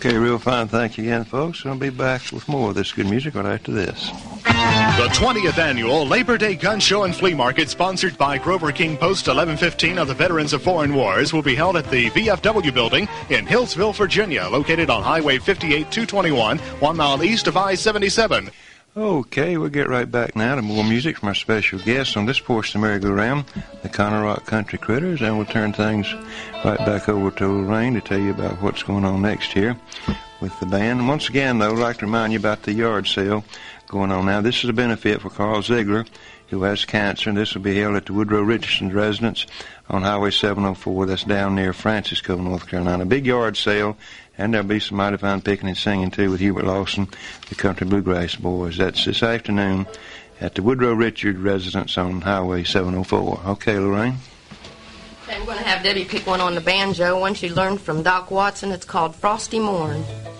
Okay, real fine. Thank you again, folks. I'll be back with more of this good music right after this. The 20th Annual Labor Day Gun Show and Flea Market, sponsored by Grover King Post 1115 of the Veterans of Foreign Wars, will be held at the VFW building in Hillsville, Virginia, located on Highway 58-221, 1 mile east of I-77. Okay, we'll get right back now to more music from our special guests on this portion of Merry-Go-Round, the Conner Rock Country Critters, and we'll turn things right back over to Lorraine to tell you about what's going on next here with the band. And once again, though, I'd like to remind you about the yard sale going on now. This is a benefit for Carl Ziegler, who has cancer, and this will be held at the Woodrow Richardson's residence on Highway 704. That's down near Francisco, North Carolina. Big yard sale, and there'll be some mighty fine picking and singing, too, with Hubert Lawson, the Country Bluegrass Boys. That's this afternoon at the Woodrow Richards residence on Highway 704. Okay, Lorraine? Okay, I'm going to have Debbie pick one on the banjo, one she learned from Doc Watson. It's called Frosty Morn.